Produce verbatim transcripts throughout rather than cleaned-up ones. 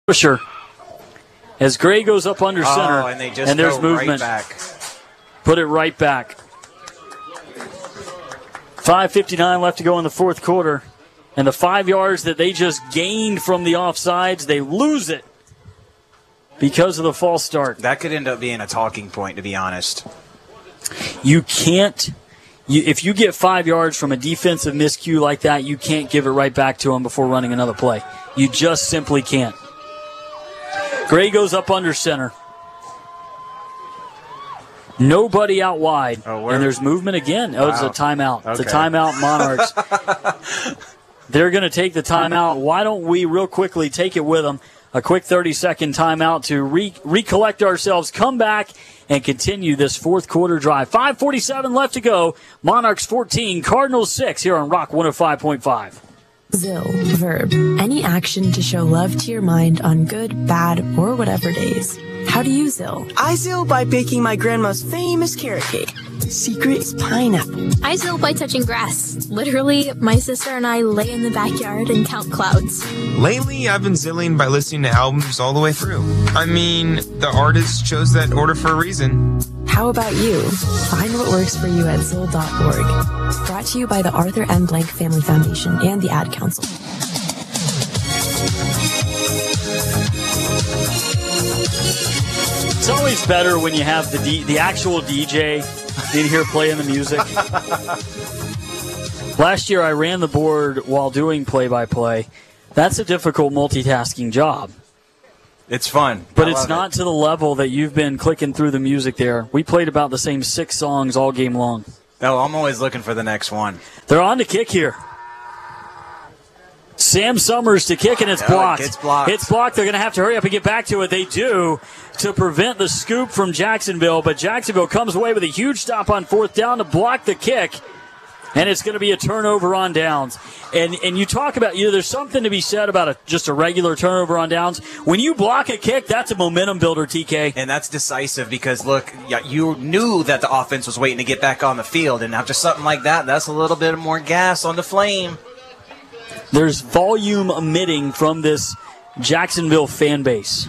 Pusher as Gray goes up under center, oh, and, they just and there's go movement. Right back. Put it right back. five fifty-nine left to go in the fourth quarter, and the five yards that they just gained from the offsides, they lose it because of the false start. That could end up being a talking point, to be honest. You can't, you, if you get five yards from a defensive miscue like that, you can't give it right back to them before running another play. You just simply can't. Gray goes up under center. Nobody out wide. Oh, and there's movement again. Oh, wow. It's a timeout. Okay. It's a timeout, Monarchs. They're going to take the timeout. Why don't we real quickly take it with them? A quick thirty-second timeout to re- recollect ourselves, come back, and continue this fourth quarter drive. five forty-seven left to go. Monarchs fourteen, Cardinals six here on Rock one oh five point five. Zill, verb, any action to show love to your mind on good, bad, or whatever days. How do you Zill? I Zill by baking my grandma's famous carrot cake. Secret is pineapple. I Zill by touching grass. Literally, my sister and I lay in the backyard and count clouds. Lately, I've been zilling by listening to albums all the way through. I mean, the artist chose that order for a reason. How about you? Find what works for you at zill dot org. Brought to you by the Arthur M. Blank Family Foundation and the Ad Council. It's always better when you have the D, the actual D J in here playing the music. Last year I ran the board while doing play-by-play. That's a difficult multitasking job. It's fun. But I it's love not it. to the level that you've been clicking through the music there. We played about the same six songs all game long. No, I'm always looking for the next one. They're on to kick here. Sam Summers to kick, and it's No, blocked. It's blocked. It's blocked. They're going to have to hurry up and get back to it. They do to prevent the scoop from Jacksonville, but Jacksonville comes away with a huge stop on fourth down to block the kick, and it's going to be a turnover on downs. And and you talk about, you know, there's something to be said about a, just a regular turnover on downs. When you block a kick, that's a momentum builder, T K. And that's decisive because, look, you knew that the offense was waiting to get back on the field, and after something like that, that's a little bit more gas on the flame. There's volume emitting from this Jacksonville fan base.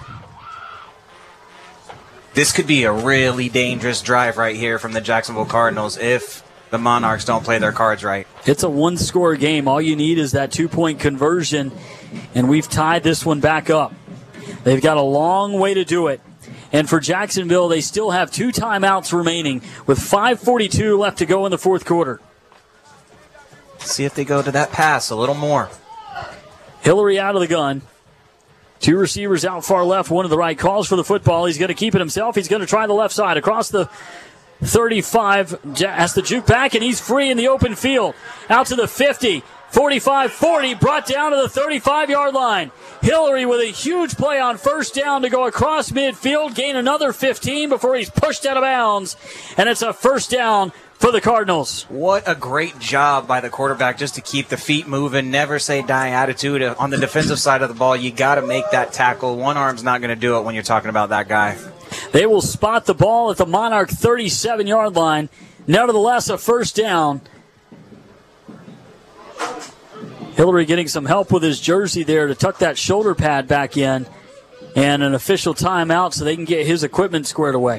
This could be a really dangerous drive right here from the Jacksonville Cardinals if the Monarchs don't play their cards right. It's a one-score game. All you need is that two-point conversion, and we've tied this one back up. They've got a long way to do it. And for Jacksonville, they still have two timeouts remaining with five forty-two left to go in the fourth quarter. See if they go to that pass a little more. Hillary out of the gun. Two receivers out far left, one to the right. Calls for the football. He's going to keep it himself. He's going to try the left side. Across the thirty-five, has the juke back, and he's free in the open field. Out to the fifty, forty-five, forty, brought down to the thirty-five-yard line. Hillary with a huge play on first down to go across midfield, gain another fifteen before he's pushed out of bounds, and it's a first down for the Cardinals. What a great job by the quarterback just to keep the feet moving, never say die attitude. On the defensive side of the ball, you got to make that tackle. One arm's not going to do it when you're talking about that guy. They will spot the ball at the Monarch thirty-seven-yard line. Nevertheless, a first down. Hillary getting some help with his jersey there to tuck that shoulder pad back in, and an official timeout so they can get his equipment squared away.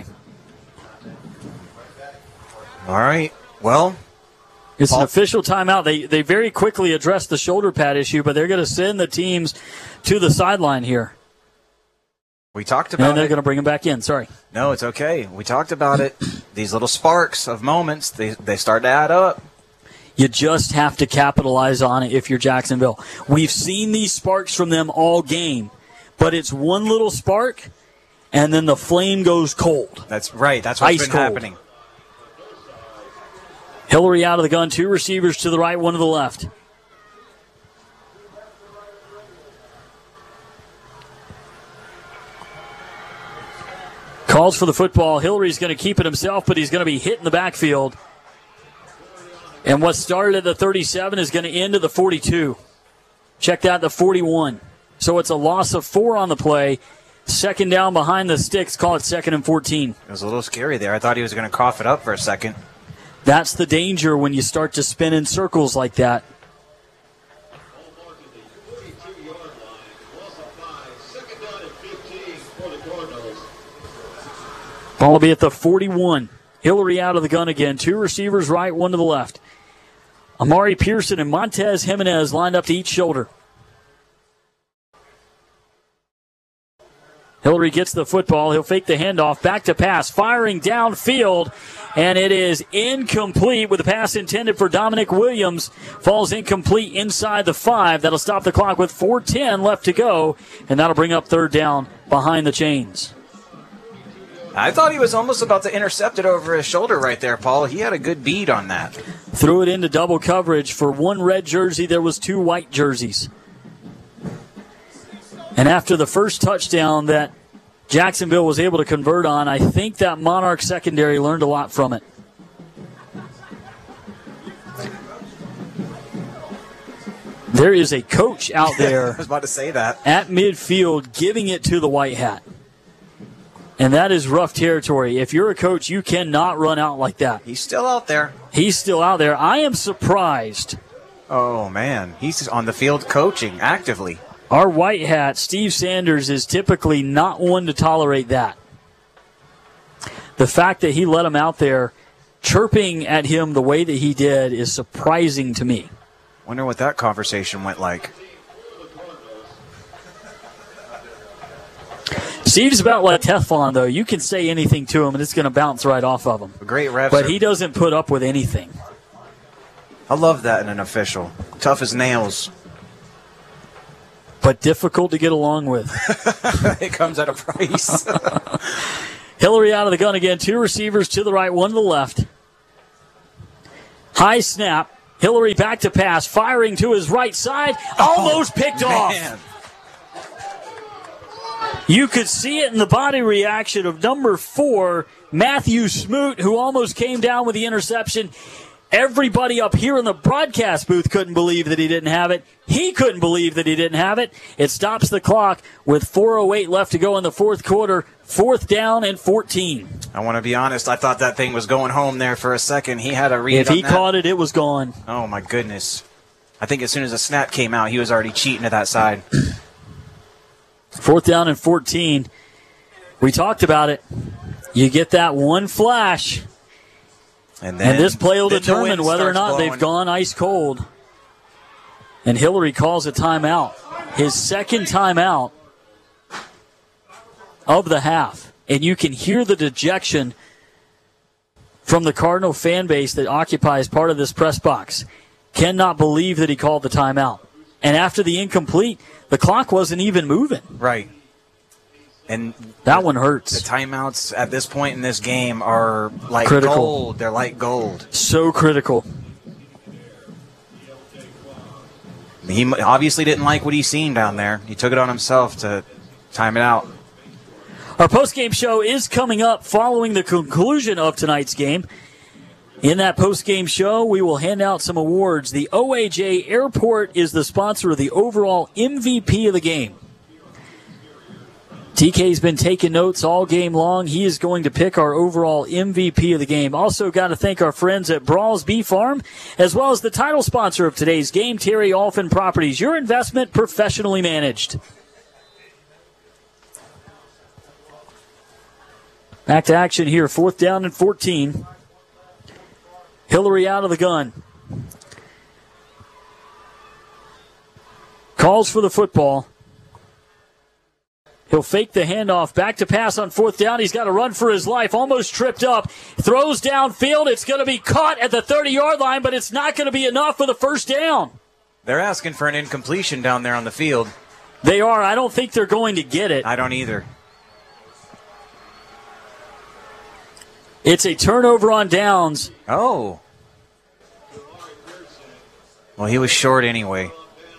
All right. Well, it's Paul. an official timeout. They they very quickly addressed the shoulder pad issue, but they're going to send the teams to the sideline here. We talked about it. And they're going to bring them back in. Sorry. No, it's okay. We talked about it. These little sparks of moments, they, they start to add up. You just have to capitalize on it if you're Jacksonville. We've seen these sparks from them all game, but it's one little spark, and then the flame goes cold. That's right. That's what's Ice been cold. happening. Hillary out of the gun, two receivers to the right, one to the left. Calls for the football. Hillary's going to keep it himself, but he's going to be hit in the backfield. And what started at the thirty-seven is going to end at the forty-two. Check that, the forty-one. So it's a loss of four on the play. Second down behind the sticks. Call it second and fourteen. It was a little scary there. I thought he was going to cough it up for a second. That's the danger when you start to spin in circles like that. Ball will be at the forty-one. Hillary out of the gun again. Two receivers right, one to the left. Amari Pearson and Montez Jimenez lined up to each shoulder. Hillary gets the football. He'll fake the handoff. Back to pass. Firing downfield. And it is incomplete with the pass intended for Dominic Williams. Falls incomplete inside the five. That'll stop the clock with four ten left to go. And that'll bring up third down behind the chains. I thought he was almost about to intercept it over his shoulder right there, Paul. He had a good bead on that. Threw it into double coverage. For one red jersey, there was two white jerseys. And after the first touchdown that Jacksonville was able to convert on, I think that Monarch secondary learned a lot from it. There is a coach out there I was about to say that. At midfield giving it to the white hat. And that is rough territory. If you're a coach, you cannot run out like that. He's still out there. He's still out there. I am surprised. Oh, man. He's on the field coaching actively. Our white hat, Steve Sanders, is typically not one to tolerate that. The fact that he let him out there chirping at him the way that he did is surprising to me. Wonder what that conversation went like. Steve's about like Teflon, though. You can say anything to him, and it's going to bounce right off of him. A great ref. But he doesn't put up with anything. I love that in an official. Tough as nails. But difficult to get along with. It comes at a price. Hillary out of the gun again. Two receivers to the right, one to the left. High snap. Hillary back to pass. Firing to his right side. Almost oh, picked man. off. You could see it in the body reaction of number four, Matthew Smoot, who almost came down with the interception. Everybody up here in the broadcast booth couldn't believe that he didn't have it. He couldn't believe that he didn't have it. It stops the clock with four oh eight left to go in the fourth quarter. Fourth down and fourteen. I want to be honest. I thought that thing was going home there for a second. He had a read If on he that. caught it, it was gone. Oh, my goodness. I think as soon as the snap came out, he was already cheating to that side. Fourth down and fourteen. We talked about it. You get that one flash. And, then, and this play will then determine the whether or not blowing. they've gone ice cold. And Hillary calls a timeout. His second timeout of the half. And you can hear the dejection from the Cardinal fan base that occupies part of this press box. Cannot believe that he called the timeout. And after the incomplete, the clock wasn't even moving. Right. And that one hurts. The timeouts at this point in this game are like critical. gold. They're like gold. So critical. He obviously didn't like what he's seen down there. He took it on himself to time it out. Our postgame show is coming up following the conclusion of tonight's game. In that postgame show, we will hand out some awards. The O A J Airport is the sponsor of the overall M V P of the game. T K's been taking notes all game long. He is going to pick our overall M V P of the game. Also got to thank our friends at Brawls Beef Farm, as well as the title sponsor of today's game, Terry Alphin Properties, your investment professionally managed. Back to action here, fourth down and fourteen. Hillary out of the gun. Calls for the football. He'll fake the handoff. Back to pass on fourth down. He's got to run for his life. Almost tripped up. Throws downfield. It's going to be caught at the thirty-yard line, but it's not going to be enough for the first down. They're asking for an incompletion down there on the field. They are. I don't think they're going to get it. I don't either. It's a turnover on downs. Oh. Well, he was short anyway.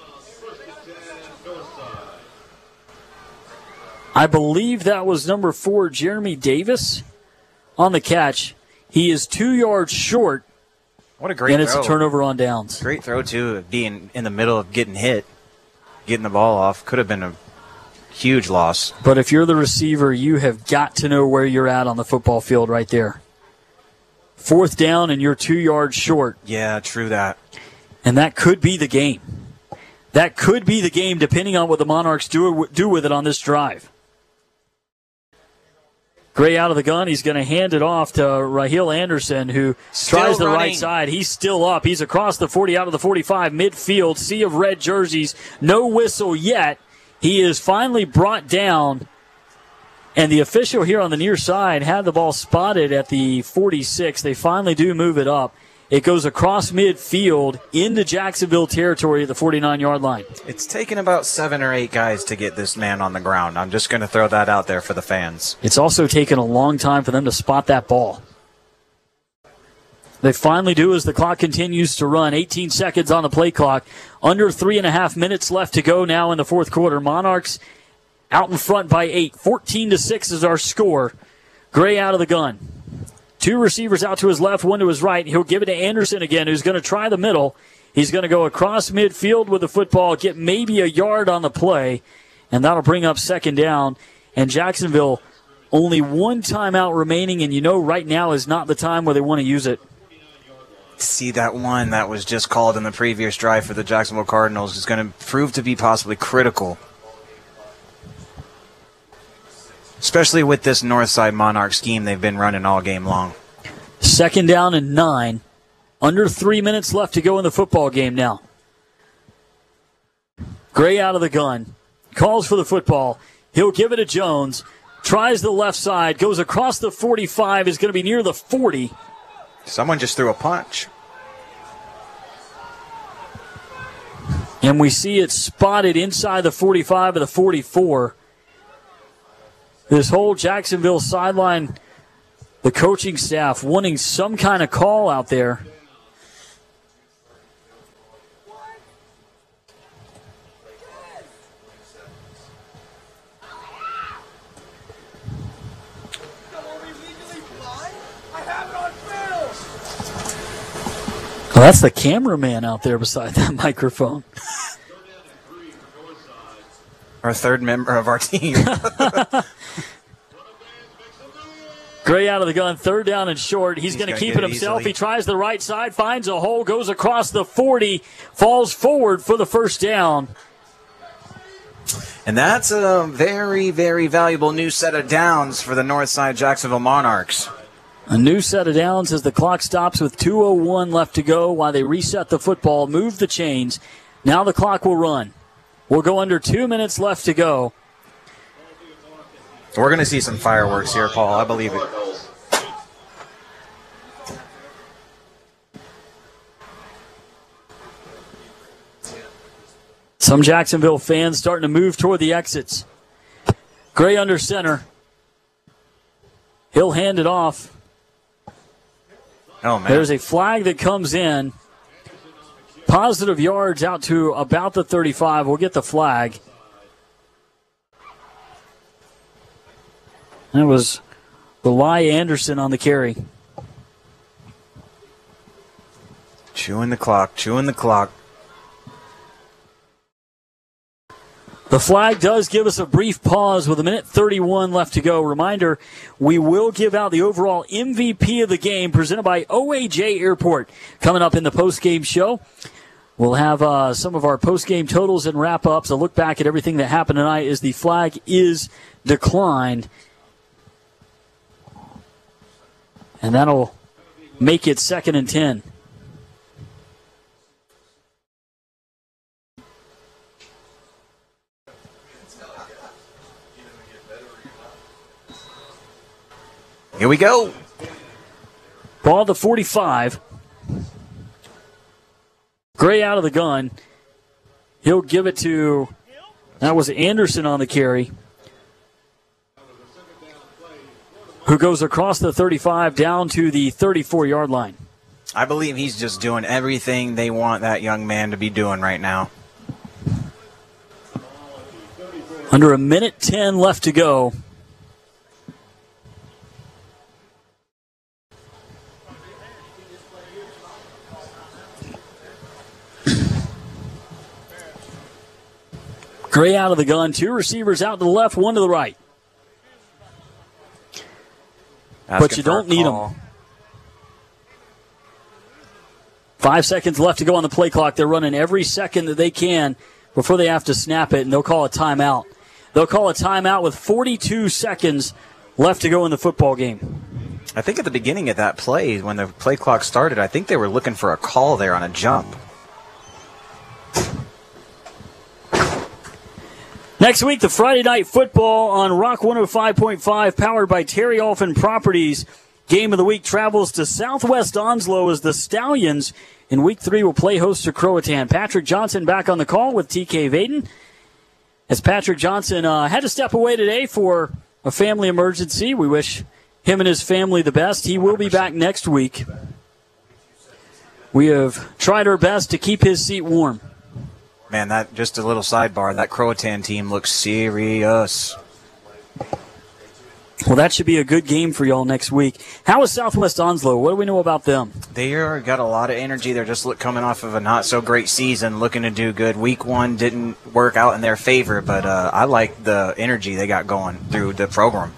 I believe that was number four, Jeremy Davis, on the catch. He is two yards short. What a great throw. And it's throw. a turnover on downs. Great throw, too, being in the middle of getting hit, getting the ball off. Could have been a huge loss. But if you're the receiver, you have got to know where you're at on the football field right there. Fourth down, and you're two yards short. Yeah, true that. And that could be the game. That could be the game, depending on what the Monarchs do, do with it on this drive. Gray out of the gun. He's going to hand it off to Raheel Anderson, who still tries the running. right side. He's still up. He's across the forty, out of the forty-five, midfield. Sea of red jerseys. No whistle yet. He is finally brought down. And the official here on the near side had the ball spotted at the forty-six. They finally do move it up. It goes across midfield into Jacksonville territory at the forty-nine-yard line. It's taken about seven or eight guys to get this man on the ground. I'm just going to throw that out there for the fans. It's also taken a long time for them to spot that ball. They finally do as the clock continues to run. eighteen seconds on the play clock. Under three and a half minutes left to go now in the fourth quarter. Monarchs out in front by eight. fourteen to six is our score. Gray out of the gun. Two receivers out to his left, one to his right. He'll give it to Anderson again, who's going to try the middle. He's going to go across midfield with the football, get maybe a yard on the play, and that'll bring up second down. And Jacksonville, only one timeout remaining, and you know right now is not the time where they want to use it. See, that one that was just called in the previous drive for the Jacksonville Cardinals is going to prove to be possibly critical. Especially with this Northside Monarch scheme they've been running all game long. Second down and nine. Under three minutes left to go in the football game now. Gray out of the gun. Calls for the football. He'll give it to Jones. Tries the left side. Goes across the forty-five. Is going to be near the forty. Someone just threw a punch. And we see it spotted inside the forty-five of the forty-four. This whole Jacksonville sideline, the coaching staff wanting some kind of call out there. Well, that's the cameraman out there beside that microphone. Our third member of our team. Gray out of the gun, third down and short. He's, He's going to keep it himself. Easily. He tries the right side, finds a hole, goes across the forty, falls forward for the first down. And that's a very, very valuable new set of downs for the Northside Jacksonville Monarchs. A new set of downs as the clock stops with two oh one left to go while they reset the football, move the chains. Now the clock will run. We'll go under two minutes left to go. We're going to see some fireworks here, Paul. I believe it. Some Jacksonville fans starting to move toward the exits. Gray under center. He'll hand it off. Oh, man. There's a flag that comes in. Positive yards out to about the thirty-five. We'll get the flag. And it was Eli Anderson on the carry. Chewing the clock, chewing the clock. The flag does give us a brief pause with a minute thirty-one left to go. Reminder, we will give out the overall M V P of the game presented by O A J Airport. Coming up in the post-game show, we'll have uh, some of our post-game totals and wrap-ups. A look back at everything that happened tonight as the flag is declined. And that'll make it second and ten. Here we go. Ball to forty-five. Gray out of the gun. He'll give it to, that was Anderson on the carry, who goes across the thirty-five down to the thirty-four-yard line. I believe he's just doing everything they want that young man to be doing right now. Under a minute ten left to go. Gray out of the gun. Two receivers out to the left, one to the right. Asking but you for a don't need call. them. Five seconds left to go on the play clock. They're running every second that they can before they have to snap it, and they'll call a timeout. They'll call a timeout with forty-two seconds left to go in the football game. I think at the beginning of that play, when the play clock started, I think they were looking for a call there on a jump. Next week, the Friday Night Football on Rock one oh five point five, powered by Terry Alphin Properties. Game of the week travels to Southwest Onslow as the Stallions in week three will play host to Croatan. Patrick Johnson back on the call with T K Vaden. As Patrick Johnson uh, had to step away today for a family emergency, we wish him and his family the best. He will be back next week. We have tried our best to keep his seat warm. Man, that just a little sidebar. That Croatan team looks serious. Well, that should be a good game for y'all next week. How is Southwest Onslow? What do we know about them? They are got a lot of energy. They're just look, coming off of a not-so-great season, looking to do good. Week one didn't work out in their favor, but uh, I like the energy they got going through the program.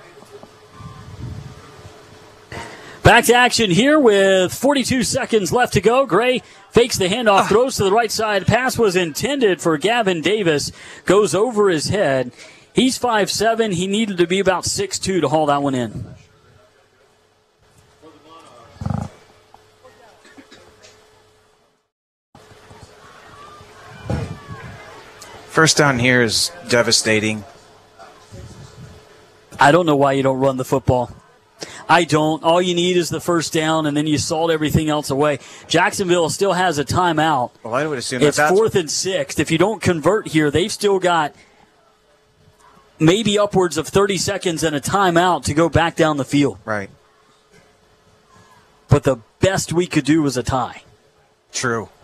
Back to action here with forty-two seconds left to go. Gray fakes the handoff, throws to the right side. Pass was intended for Gavin Davis. Goes over his head. He's five seven. He needed to be about six two to haul that one in. First down here is devastating. I don't know why you don't run the football. I don't. All you need is the first down, and then you salt everything else away. Jacksonville still has a timeout. Well, I would assume it's that that's fourth and sixth. If you don't convert here, they've still got maybe upwards of thirty seconds and a timeout to go back down the field. right. But the best we could do was a tie. True.